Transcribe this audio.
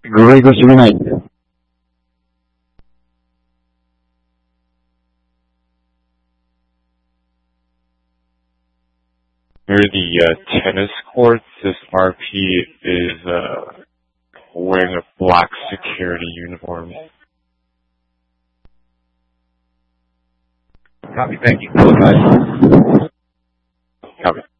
Great rest of your night. Near the tennis court, this RP is wearing a black security uniform. Copy, thank you. Copy.